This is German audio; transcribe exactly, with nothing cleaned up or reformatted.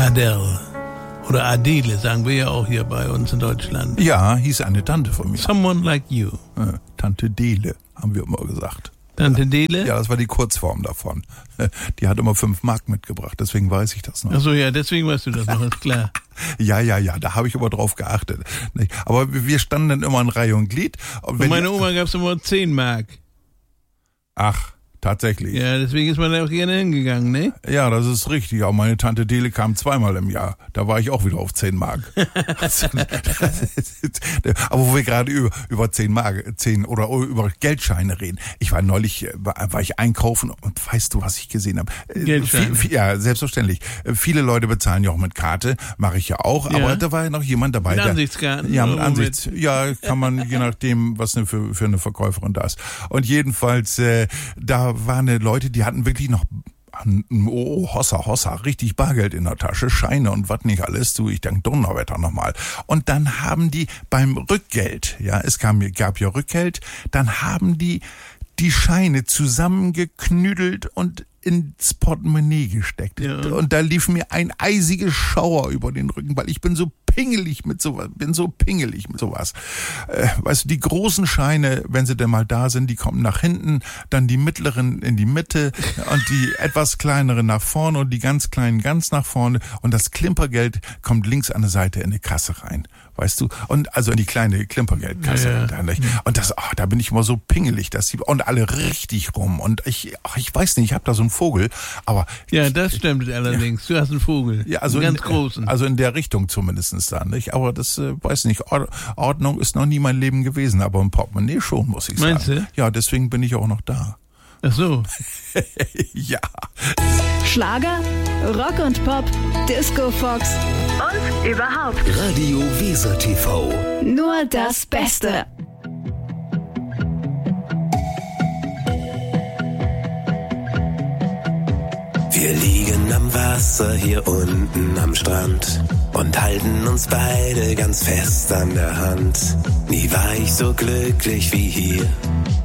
Adele. Oder Adele, sagen wir ja auch hier bei uns in Deutschland. Ja, hieß eine Tante von mir. Someone like you. Äh, Tante Dele, haben wir immer gesagt. Tante Dele? Ja, das war die Kurzform davon. Die hat immer fünf Mark mitgebracht, deswegen weiß ich das noch. Ach so, ja, deswegen weißt du das noch, ist klar. Ja, ja, ja, da habe ich aber drauf geachtet. Aber wir standen dann immer in Reihe und Glied. Und Von meiner Oma gab es immer zehn Mark. Ach, tatsächlich. Ja, deswegen ist man da auch gerne hingegangen, ne? Ja, das ist richtig. Auch meine Tante Dele kam zweimal im Jahr. Da war ich auch wieder auf zehn Mark. Aber wo wir gerade über, über zehn Mark, zehn oder über Geldscheine reden. Ich war neulich, war, war ich einkaufen und weißt du, was ich gesehen habe? Geldscheine. Viel, ja, selbstverständlich. Viele Leute bezahlen ja auch mit Karte. Mache ich ja auch. Ja. Aber da war ja noch jemand dabei. Mit der, Ansichtskarten? Ja, mit oder Ansichts. womit? Ja, kann man je nachdem, was eine für, für eine Verkäuferin da ist. Und jedenfalls, äh, da waren Leute, die hatten wirklich noch oh, Hossa, Hossa, richtig Bargeld in der Tasche, Scheine und was nicht alles, du, ich dank Donnerwetter nochmal. Und dann haben die beim Rückgeld, ja, es kam, gab ja Rückgeld, dann haben die die Scheine zusammengeknüdelt und ins Portemonnaie gesteckt. Ja. Und da lief mir ein eisiges Schauer über den Rücken, weil ich bin so pingelig mit sowas, bin so pingelig mit sowas. Äh, weißt du, die großen Scheine, wenn sie denn mal da sind, die kommen nach hinten, dann die mittleren in die Mitte und die etwas kleineren nach vorne und die ganz kleinen ganz nach vorne und das Klimpergeld kommt links an der Seite in die Kasse rein. Weißt du? Und also in die kleine Klimpergeldkasse. Ja, ja. Da, nicht? Und das, ach, da bin ich immer so pingelig, dass sie, und alle richtig rum. Und ich, ach, ich weiß nicht, ich habe da so einen Vogel, aber. Ja, das stimmt allerdings. Du hast einen Vogel. Ja, also einen ganz in, großen. Also in der Richtung zumindest da, nicht? Aber das, äh, weiß nicht, Ordnung ist noch nie mein Leben gewesen, aber im Portemonnaie schon, muss ich sagen. Meinst du? Ja, deswegen bin ich auch noch da. Ach so. Ja. Schlager, Rock und Pop, Disco Fox und überhaupt Radio Weser T V. nur das Beste. Wir liegen am Wasser hier unten am Strand und halten uns beide ganz fest an der Hand. Nie war ich so glücklich wie hier.